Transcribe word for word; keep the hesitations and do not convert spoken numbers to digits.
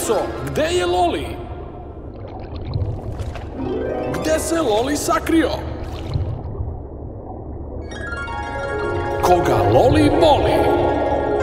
Deco, gde je Loli? Gde se Loli sakrio? Koga Loli voli?